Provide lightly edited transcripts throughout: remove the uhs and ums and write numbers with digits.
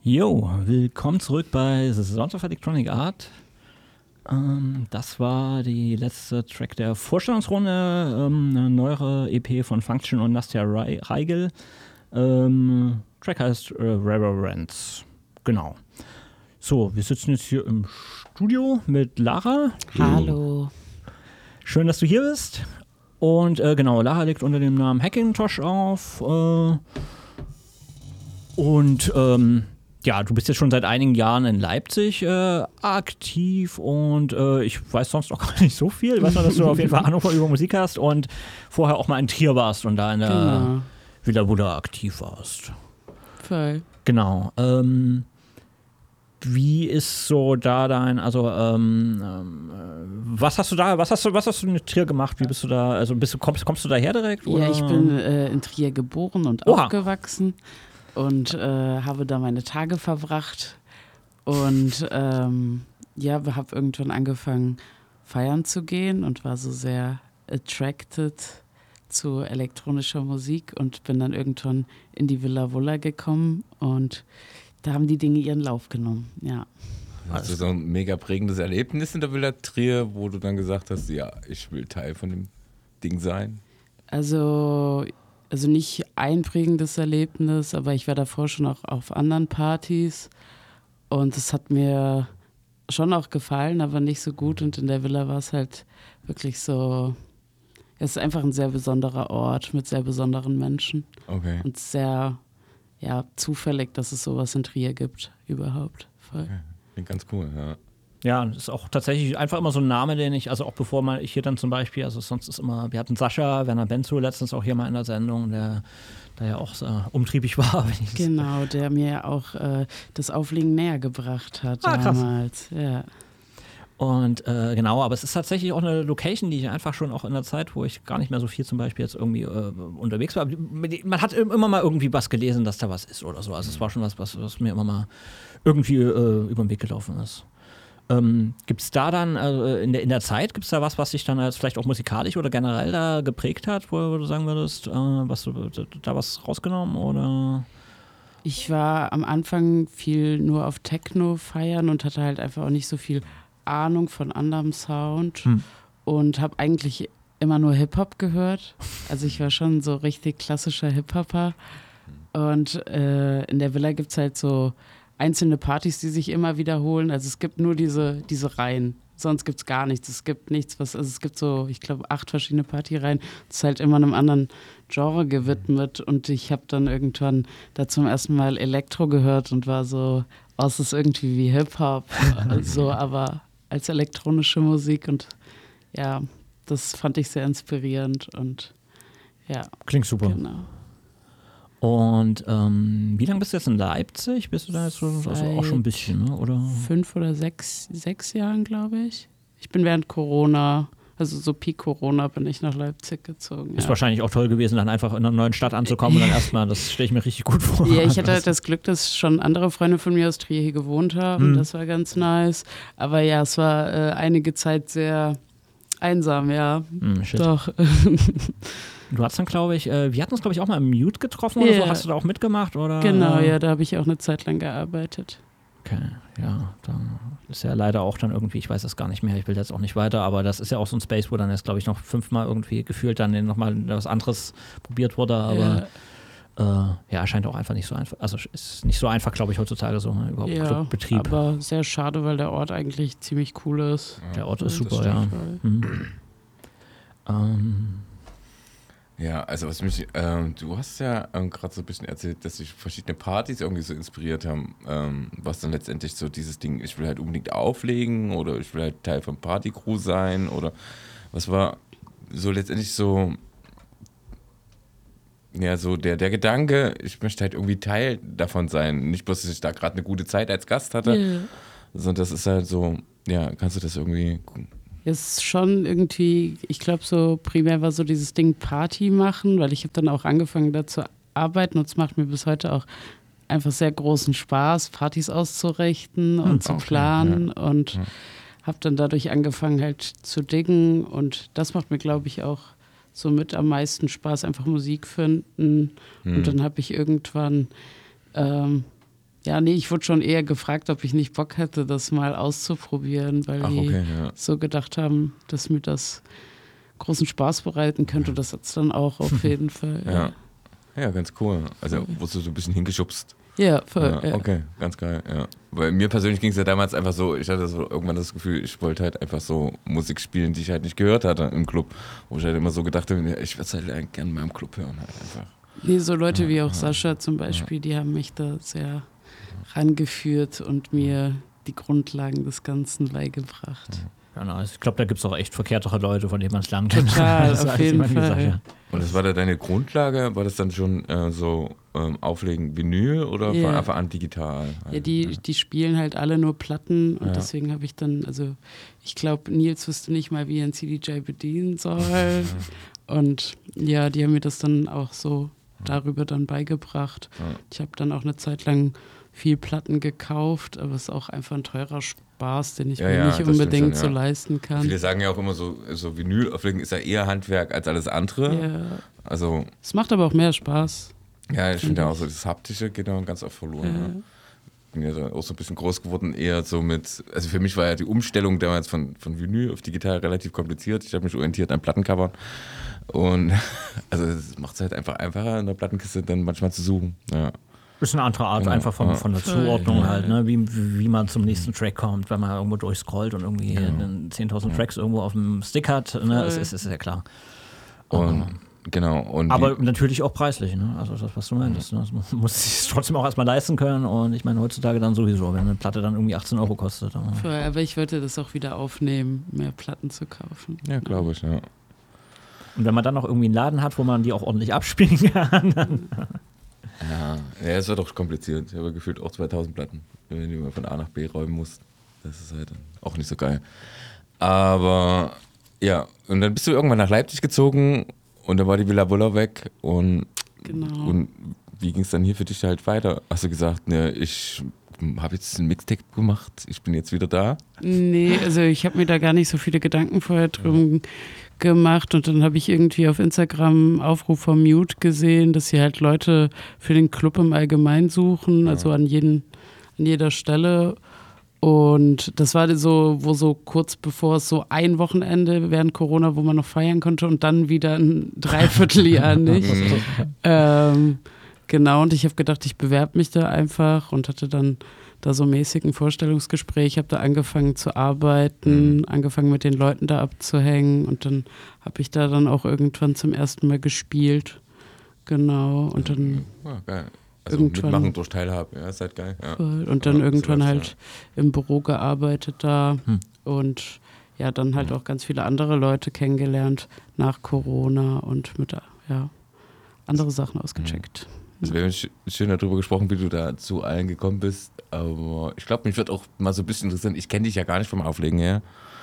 Jo, willkommen zurück bei The Sounds of Electronic Art. Das war die letzte Track der Vorstellungsrunde, eine neuere EP von Function und Nastja Reigel. Track heißt Reverence. Genau. So, wir sitzen jetzt hier im Studio mit Lara. Hallo. Schön, dass du hier bist. Und genau, Lara legt unter dem Namen Hackintosh auf. Ja, du bist jetzt schon seit einigen Jahren in Leipzig aktiv und ich weiß sonst auch gar nicht so viel. Ich weiß nur, dass du auf jeden Fall Ahnung über Musik hast und vorher auch mal in Trier warst und da in der Villa Buddha aktiv warst. Voll. Genau. Wie ist so da dein, also was hast du in Trier gemacht? Wie bist du da, also kommst du daher direkt? Oder? Ja, ich bin in Trier geboren und aufgewachsen. Und habe da meine Tage verbracht und habe irgendwann angefangen feiern zu gehen und war so sehr attracted zu elektronischer Musik und bin dann irgendwann in die Villa Wulla gekommen und da haben die Dinge ihren Lauf genommen, ja. Hast du so ein mega prägendes Erlebnis in der Villa Trier, wo du dann gesagt hast, ja, ich will Teil von dem Ding sein? Also nicht einprägendes Erlebnis, aber ich war davor schon auch auf anderen Partys und es hat mir schon auch gefallen, aber nicht so gut und in der Villa war es halt wirklich so, es ist einfach ein sehr besonderer Ort mit sehr besonderen Menschen und sehr zufällig, dass es sowas in Trier gibt überhaupt. Voll. Okay. Klingt ganz cool, ja. Ja, das ist auch tatsächlich einfach immer so ein Name, den ich, also auch bevor ich hier dann zum Beispiel, also sonst ist immer, wir hatten Sascha, Werner Benzo letztens auch hier mal in der Sendung, der ja auch umtriebig war. Genau, der mir ja auch das Auflegen näher gebracht hat damals. Krass. Ja. Und genau, aber es ist tatsächlich auch eine Location, die ich einfach schon auch in der Zeit, wo ich gar nicht mehr so viel zum Beispiel jetzt irgendwie unterwegs war, man hat immer mal irgendwie was gelesen, dass da was ist oder so. Also es war schon was mir immer mal irgendwie über den Weg gelaufen ist. Gibt es da dann, in der Zeit, gibt es da was dich dann als vielleicht auch musikalisch oder generell da geprägt hat, wo du sagen würdest, hast du da was rausgenommen oder? Ich war am Anfang viel nur auf Techno feiern und hatte halt einfach auch nicht so viel Ahnung von anderem Sound und habe eigentlich immer nur Hip-Hop gehört. Also ich war schon so richtig klassischer Hip-Hopper und in der Villa gibt es halt so einzelne Partys, die sich immer wiederholen. Also es gibt nur diese Reihen. Sonst gibt es gar nichts. Es gibt nichts, es gibt so, ich glaube, 8 verschiedene Partyreihen. Das ist halt immer einem anderen Genre gewidmet. Und ich habe dann irgendwann da zum ersten Mal Elektro gehört und war so, es ist irgendwie wie Hip-Hop. So, aber als elektronische Musik. Und ja, das fand ich sehr inspirierend. Und ja. Klingt super. Genau. Und wie lange bist du jetzt in Leipzig? Bist du da jetzt also auch schon ein bisschen, ne? Oder? 5 oder 6 Jahren, glaube ich. Ich bin während Corona, also so Peak Corona, bin ich nach Leipzig gezogen. Ist wahrscheinlich auch toll gewesen, dann einfach in einer neuen Stadt anzukommen und dann erstmal, das stelle ich mir richtig gut vor. Ja, ich hatte halt das Glück, dass schon andere Freunde von mir aus Trier hier gewohnt haben. Das war ganz nice. Aber ja, es war einige Zeit sehr einsam, ja. Shit. Doch. Du hast dann, glaube ich, wir hatten uns, glaube ich, auch mal im Mute getroffen oder so. Hast du da auch mitgemacht? Oder? Genau, ja, da habe ich auch eine Zeit lang gearbeitet. Okay, ja, dann ist ja leider auch dann irgendwie, ich weiß das gar nicht mehr, ich will jetzt auch nicht weiter, aber das ist ja auch so ein Space, wo dann jetzt, glaube ich, noch 5-mal irgendwie gefühlt dann nochmal was anderes probiert wurde, aber scheint auch einfach nicht so einfach, also ist nicht so einfach, glaube ich, heutzutage so, ne, überhaupt Clubbetrieb. Aber sehr schade, weil der Ort eigentlich ziemlich cool ist. Ja, der Ort ist super, ja. Ja, also du hast ja gerade so ein bisschen erzählt, dass sich verschiedene Partys irgendwie so inspiriert haben, was dann letztendlich so dieses Ding, ich will halt unbedingt auflegen oder ich will halt Teil von Partycrew sein oder was war so letztendlich so, ja, so der Gedanke, ich möchte halt irgendwie Teil davon sein, nicht bloß, dass ich da gerade eine gute Zeit als Gast hatte, sondern das ist halt so, ja, kannst du das irgendwie... Ist schon irgendwie, ich glaube so primär war so dieses Ding Party machen, weil ich habe dann auch angefangen da zu arbeiten und es macht mir bis heute auch einfach sehr großen Spaß, Partys auszurichten und zu planen und habe dann dadurch angefangen halt zu diggen und das macht mir, glaube ich, auch so mit am meisten Spaß, einfach Musik finden und dann habe ich irgendwann Ja, nee, ich wurde schon eher gefragt, ob ich nicht Bock hätte, das mal auszuprobieren, weil die so gedacht haben, dass mir das großen Spaß bereiten könnte. Das hat es dann auch auf jeden Fall. Ja, ganz cool. Also wurdest du so ein bisschen hingeschubst. Ja, voll. Ja, okay, ganz geil, ja. Weil mir persönlich ging es ja damals einfach so, ich hatte so irgendwann das Gefühl, ich wollte halt einfach so Musik spielen, die ich halt nicht gehört hatte im Club. Wo ich halt immer so gedacht habe, ich würde es halt gerne mal im Club hören halt einfach. Nee, so Leute wie auch Sascha zum Beispiel, die haben mich da sehr rangeführt und mir die Grundlagen des Ganzen beigebracht. Ja, na, ich glaube, da gibt es auch echt verkehrtere Leute, von denen man es lernen kann. Total, auf jeden Fall. Und das war da deine Grundlage? War das dann schon Auflegen Vinyl oder von Anfang an digital? Ja, die spielen halt alle nur Platten und deswegen habe ich dann, also ich glaube, Nils wusste nicht mal, wie er ein CDJ bedienen soll. Und ja, die haben mir das dann auch so darüber dann beigebracht. Ich habe dann auch eine Zeit lang viel Platten gekauft, aber es ist auch einfach ein teurer Spaß, den ich mir nicht unbedingt so leisten kann. Viele sagen ja auch immer so Vinyl auflegen ist ja eher Handwerk als alles andere. Ja. Also, es macht aber auch mehr Spaß. Ja, ich finde ja auch so, das Haptische geht dann ganz oft verloren. Ja. Ich bin ja da auch so ein bisschen groß geworden, eher so mit, also für mich war ja die Umstellung damals von Vinyl auf digital relativ kompliziert. Ich habe mich orientiert an Plattencovern und also es macht es halt einfach einfacher, in der Plattenkiste dann manchmal zu suchen. Ja. Ist eine andere Art, einfach von der Zuordnung halt, ne? wie man zum nächsten Track kommt, wenn man irgendwo durchscrollt und irgendwie 10.000 Tracks irgendwo auf dem Stick hat, ne? ist ja klar. Aber natürlich auch preislich, ne? Also das, was du meintest. Ne? Das muss sich trotzdem auch erstmal leisten können und ich meine heutzutage dann sowieso, wenn eine Platte dann irgendwie 18 Euro kostet. Aber ich wollte das auch wieder aufnehmen, mehr Platten zu kaufen. Ja, glaube ich, ja. Und wenn man dann noch irgendwie einen Laden hat, wo man die auch ordentlich abspielen kann, dann... Ja, es wird doch kompliziert. Ich habe gefühlt auch 2000 Platten, wenn du mal von A nach B räumen musst. Das ist halt auch nicht so geil. Aber ja, und dann bist du irgendwann nach Leipzig gezogen und dann war die Villa Woller weg und wie ging es dann hier für dich halt weiter? Hast du gesagt, ne, ich habe jetzt ein Mixtape gemacht, ich bin jetzt wieder da? Nee, also ich habe mir da gar nicht so viele Gedanken vorher drum gemacht und dann habe ich irgendwie auf Instagram einen Aufruf vom Mute gesehen, dass sie halt Leute für den Club im Allgemeinen suchen, also an jeder Stelle. Und das war so, wo so kurz bevor es so ein Wochenende während Corona, wo man noch feiern konnte und dann wieder ein Dreivierteljahr nicht. Genau, und ich habe gedacht, ich bewerbe mich da einfach und hatte dann da so mäßig ein Vorstellungsgespräch. Ich habe da angefangen zu arbeiten, angefangen mit den Leuten da abzuhängen und dann habe ich da dann auch irgendwann zum ersten Mal gespielt. Genau, und dann geil. Also mitmachen durch Teilhabe, ist halt geil. Ja. Und dann irgendwann halt im Büro gearbeitet da und ja, dann halt auch ganz viele andere Leute kennengelernt nach Corona und mit andere Sachen ausgecheckt. Also wir haben schön darüber gesprochen, wie du da zu allen gekommen bist, aber ich glaube, mich wird auch mal so ein bisschen interessieren, ich kenne dich ja gar nicht vom Auflegen her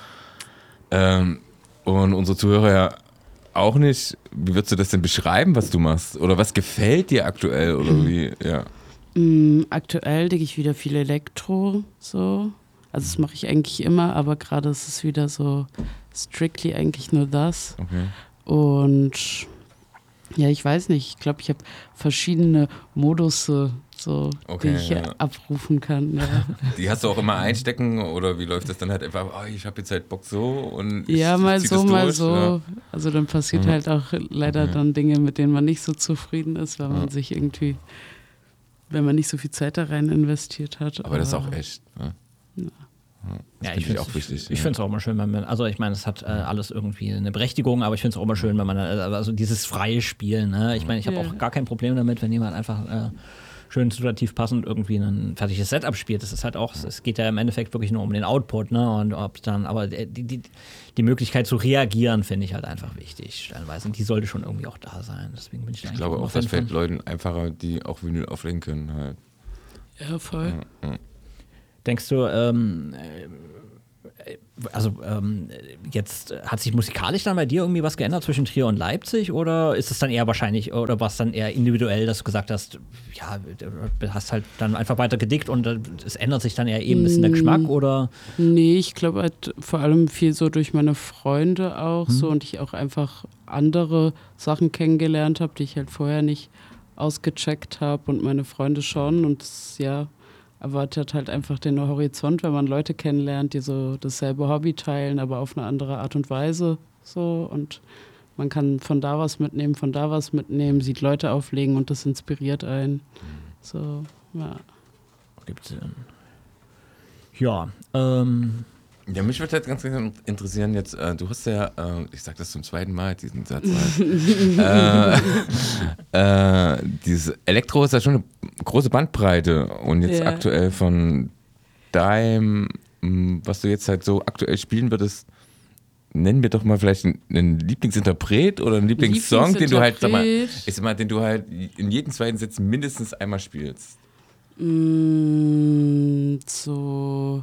und unsere Zuhörer ja auch nicht. Wie würdest du das denn beschreiben, was du machst? Oder was gefällt dir aktuell? Oder wie, ja. Aktuell denke ich wieder viel Elektro, so. Also das mache ich eigentlich immer, aber gerade ist es wieder so strictly eigentlich nur das. Okay. Und ja, ich weiß nicht, ich glaube, ich habe verschiedene Modusse, so, die ich abrufen kann. Ja. Die hast du auch immer einstecken oder wie läuft das dann halt einfach, ich habe jetzt halt Bock so und ja, mal so, mal so. Ja. Also dann passiert halt auch leider dann Dinge, mit denen man nicht so zufrieden ist, weil man sich irgendwie, wenn man nicht so viel Zeit da rein investiert hat. Aber das ist auch echt. Ja, ich finde es auch immer schön, wenn man, also ich meine, es hat alles irgendwie eine Berechtigung, aber ich finde es auch immer schön, wenn man, also dieses freie Spielen, ne? Ich meine, ich habe auch gar kein Problem damit, wenn jemand einfach schön situativ passend irgendwie ein fertiges Setup spielt. Das ist halt auch, es geht ja im Endeffekt wirklich nur um den Output, ne? Und ob dann, aber die Möglichkeit zu reagieren, finde ich halt einfach wichtig, stellenweise. Und die sollte schon irgendwie auch da sein. Deswegen bin ich Ich glaube auch, das fällt Leuten einfacher, die auch Vinyl auflegen können halt. Ja, voll. Ja. Denkst du, jetzt hat sich musikalisch dann bei dir irgendwie was geändert zwischen Trier und Leipzig oder ist es dann eher wahrscheinlich, oder war es dann eher individuell, dass du gesagt hast, ja, du hast halt dann einfach weiter gedickt und es ändert sich dann eher eben ein bisschen der Geschmack, oder? Nee, ich glaube halt vor allem viel so durch meine Freunde auch so und ich auch einfach andere Sachen kennengelernt habe, die ich halt vorher nicht ausgecheckt habe und meine Freunde schon. Und das, ja, erweitert halt einfach den Horizont, wenn man Leute kennenlernt, die so dasselbe Hobby teilen, aber auf eine andere Art und Weise. So. Und man kann von da was mitnehmen, sieht Leute auflegen und das inspiriert einen. So, ja. Gibt's ja, Ja, mich würde halt ganz interessieren jetzt, du hast ja, ich sag das zum zweiten Mal, diesen Satz halt. Dieses Elektro ist ja schon eine große Bandbreite und jetzt aktuell von deinem, was du jetzt halt so aktuell spielen würdest, nennen wir doch mal vielleicht einen Lieblingsinterpret oder einen Lieblingssong, den du halt, sag mal, den du halt in jedem zweiten Satz mindestens einmal spielst. So.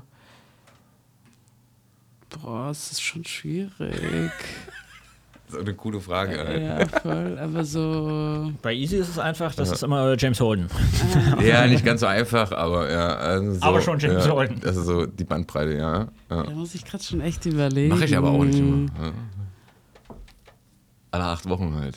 Boah, es ist schon schwierig. Das ist eine coole Frage. Ja, voll, aber so. bei Easy ist es einfach, das ist immer James Holden. Ja, nicht ganz so einfach, aber ja. Also so, aber schon James Holden. Also so die Bandbreite, ja. Da muss ich gerade schon echt überlegen. Mache ich aber auch nicht immer. Ja. Alle 8 Wochen halt.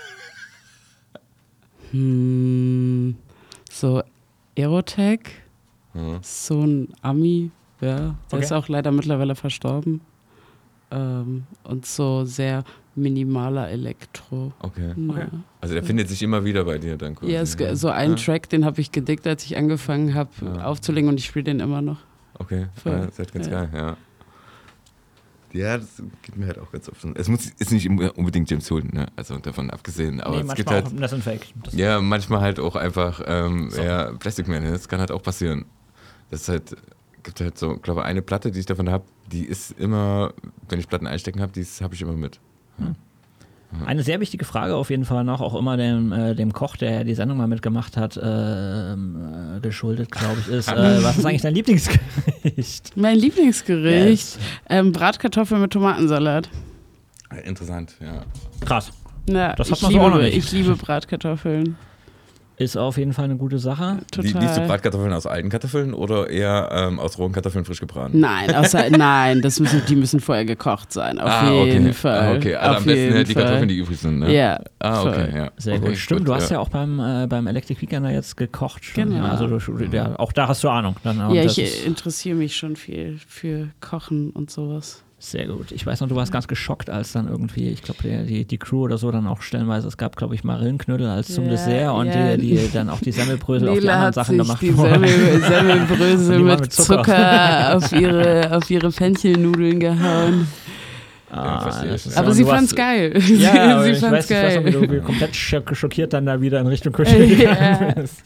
So Aerotech, so ein Ami, ja, der ist auch leider mittlerweile verstorben. Und so sehr minimaler Elektro. Okay. Ja. Also der findet sich immer wieder bei dir dann quasi. Ja, so einen Track, den habe ich gedickt, als ich angefangen habe aufzulegen und ich spiele den immer noch. Okay, das ist halt ganz geil, ja. Ja, das geht mir halt auch ganz oft. Es ist nicht unbedingt James Holden, ne? Also davon abgesehen. Aber es gibt halt. Das sind Fake. Ja, manchmal halt auch einfach Plastic Man. Das kann halt auch passieren. Das ist halt, gibt halt so, glaube ich, eine Platte, die ich davon habe, die ist immer, wenn ich Platten einstecken habe, die habe ich immer mit. Ja. Eine sehr wichtige Frage auf jeden Fall noch, auch immer dem Koch, der die Sendung mal mitgemacht hat, geschuldet, glaube ich, ist, was ist eigentlich dein Lieblingsgericht? Mein Lieblingsgericht? Bratkartoffeln mit Tomatensalat. Interessant, ja. Krass. Ja, das hat man so auch noch nicht. Ich liebe Bratkartoffeln. Ist auf jeden Fall eine gute Sache. Total. Liebst du Bratkartoffeln aus alten Kartoffeln oder eher aus rohen Kartoffeln frisch gebraten? Nein, die müssen vorher gekocht sein. Auf jeden Fall. Okay, also auf am besten jeden die Fall. Kartoffeln, die übrig sind, ne? Ja. Okay, ja. Sehr gut. Stimmt, du hast ja auch beim Electric Weekender jetzt gekocht. Schon. Genau. Ja, also auch da hast du Ahnung. Ja, ich interessiere mich schon viel für Kochen und sowas. Sehr gut. Ich weiß noch, du warst ganz geschockt, als dann irgendwie, ich glaube, die Crew oder so dann auch stellenweise, es gab, glaube ich, Marillenknödel als zum Dessert und die dann auch die Semmelbrösel auf die anderen Sachen gemacht wurden. Die Semmelbrösel mit Zucker auf ihre Fenchelnudeln gehauen. Aber sie fand's geil. Ja, sie ich fand's weiß geil. wie du komplett schockiert dann da wieder in Richtung Küche gegangen bist.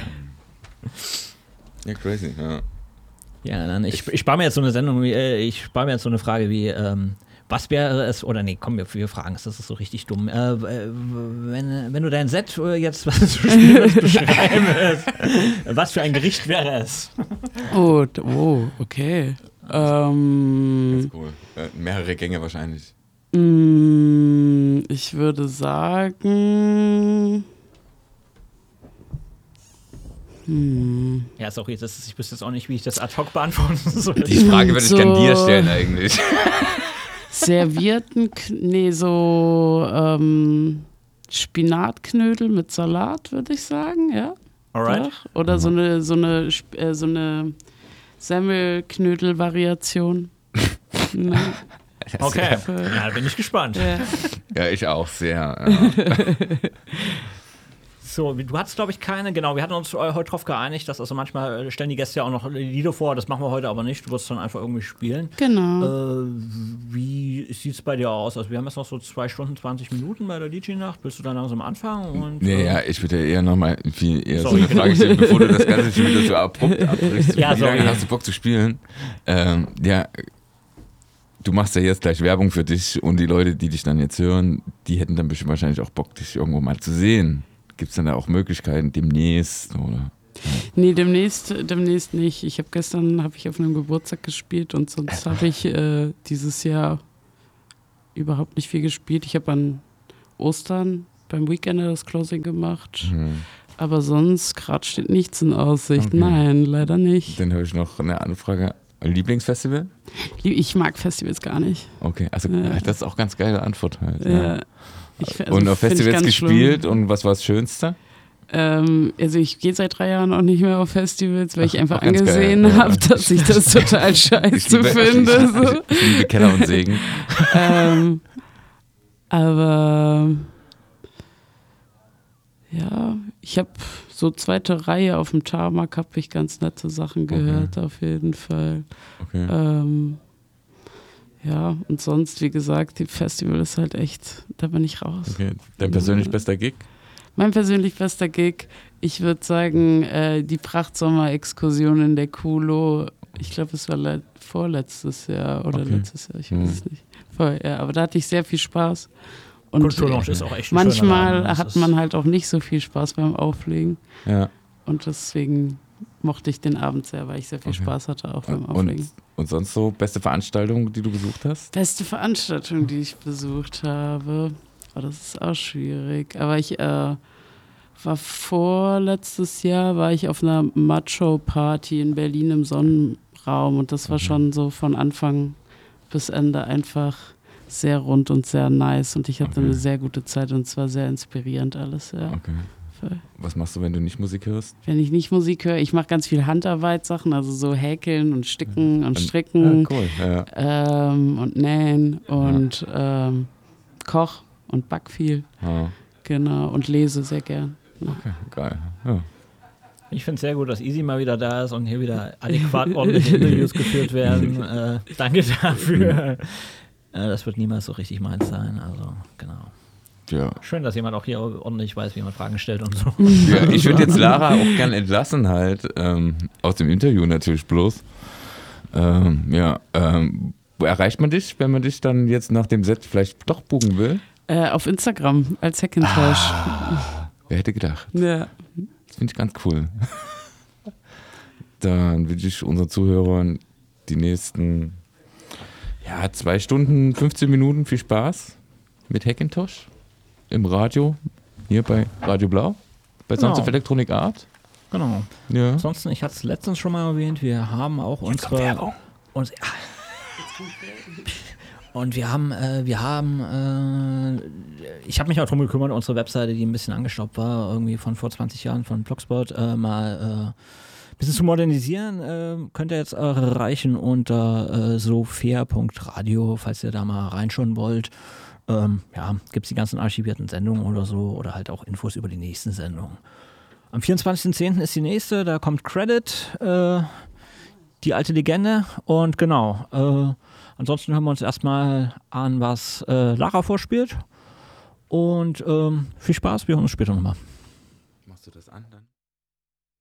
Ja, crazy, ja. Ja, dann ich spare mir jetzt so eine Sendung, ich spare mir jetzt so eine Frage wie, was wäre es, oder nee, komm, wir fragen es, das ist so richtig dumm. Wenn du dein Set jetzt beschreiben willst, was für ein Gericht wäre es? Oh, okay. Ganz cool. Mehrere Gänge wahrscheinlich. Ich würde sagen... Ja, sorry, ich wüsste jetzt auch nicht, wie ich das ad hoc beantworten soll. Die Frage würde ich gerne dir stellen eigentlich. Spinatknödel mit Salat, würde ich sagen, ja. Alright. Doch. Oder so eine Semmelknödel-Variation. Okay, ja, da bin ich gespannt. Ja, ich auch sehr. Ja. So, du hattest, glaube ich, keine, genau, wir hatten uns heute darauf geeinigt, dass also manchmal stellen die Gäste ja auch noch Lieder vor, das machen wir heute aber nicht, du wirst dann einfach irgendwie spielen. Genau. Wie sieht es bei dir aus? Also wir haben jetzt noch so 2 Stunden, 20 Minuten bei der DJ-Nacht, willst du dann langsam anfangen? Und, ja, ich würde eher nochmal so eine Frage stellen, bevor du das Ganze schon wieder so abrupt abbrichst. Ja, wie lange hast du Bock zu spielen? Ja, du machst ja jetzt gleich Werbung für dich und die Leute, die dich dann jetzt hören, die hätten dann bestimmt wahrscheinlich auch Bock, dich irgendwo mal zu sehen. Gibt es dann da auch Möglichkeiten demnächst? Oder? Nee, demnächst nicht. Gestern habe ich auf einem Geburtstag gespielt und sonst habe ich dieses Jahr überhaupt nicht viel gespielt. Ich habe an Ostern beim Weekender das Closing gemacht. Aber sonst gerade steht nichts in Aussicht. Okay. Nein, leider nicht. Dann habe ich noch eine Anfrage. Lieblingsfestival? Ich mag Festivals gar nicht. Okay, also das ist auch ganz geile Antwort halt. Ja. Und auf Festivals gespielt und was war das Schönste? Also ich gehe seit 3 Jahren auch nicht mehr auf Festivals, weil ich einfach ganz angesehen geil, ja. habe, dass ich das total scheiße finde. So. Ich liebe Keller und Segen. Aber ja, ich habe so 2. Reihe auf dem Tarmac, habe ich ganz nette Sachen gehört, auf jeden Fall. Okay. Ja, und sonst, wie gesagt, die Festival ist halt echt, da bin ich raus. Okay. Dein persönlich bester Gig? Mein persönlich bester Gig, ich würde sagen, die Prachtsommer-Exkursion in der Kulo. Ich glaube, es war vorletztes Jahr oder letztes Jahr, ich weiß es nicht. Ja, aber da hatte ich sehr viel Spaß. Und Kulturlounge ist auch echt ein manchmal schöner Laden. hat man halt auch nicht so viel Spaß beim Auflegen. Ja. Und deswegen mochte ich den Abend sehr, weil ich sehr viel Spaß hatte auch beim Auflegen. Und sonst so beste Veranstaltung, die du besucht hast? Beste Veranstaltung, die ich besucht habe. Oh, das ist auch schwierig. Aber ich war vorletztes Jahr, war ich auf einer Macho-Party in Berlin im Sonnenraum und das war schon so von Anfang bis Ende einfach sehr rund und sehr nice und ich hatte eine sehr gute Zeit und es war sehr inspirierend alles. Ja. Okay. Was machst du, wenn du nicht Musik hörst? Wenn ich nicht Musik höre, ich mache ganz viel Handarbeitssachen, also so häkeln und sticken und stricken cool. und nähen und koch und back viel. Ja. Genau, und lese sehr gern. Okay, geil. Ja. Ich finde es sehr gut, dass Easy mal wieder da ist und hier wieder adäquat ordentliche Interviews geführt werden. Danke dafür. Das wird niemals so richtig meins sein. Also, genau. Ja. Schön, dass jemand auch hier ordentlich weiß, wie man Fragen stellt und so. Ja, ich würde jetzt Lara auch gern entlassen halt, aus dem Interview natürlich bloß. Wo erreicht man dich, wenn man dich dann jetzt nach dem Set vielleicht doch buchen will? Auf Instagram als Hackintosh. Wer hätte gedacht? Ja. Das finde ich ganz cool. Dann wünsche ich unseren Zuhörern die nächsten 2 Stunden, 15 Minuten viel Spaß mit Hackintosh im Radio, hier bei Radio Blau, bei Sounds of Electronic Art. Genau. Ja. Ansonsten, ich hatte es letztens schon mal erwähnt, wir haben auch unsere... Und wir haben, ich habe mich auch darum gekümmert, unsere Webseite, die ein bisschen angestaubt war, irgendwie von vor 20 Jahren von Blogspot, mal ein bisschen zu modernisieren. Könnt ihr jetzt erreichen unter sofair.radio, falls ihr da mal reinschauen wollt. Gibt es die ganzen archivierten Sendungen oder so oder halt auch Infos über die nächsten Sendungen. Am 24.10. ist die nächste, da kommt Credit, die alte Legende und genau, ansonsten hören wir uns erstmal an, was Lara vorspielt und viel Spaß, wir hören uns später nochmal. Machst du das an dann?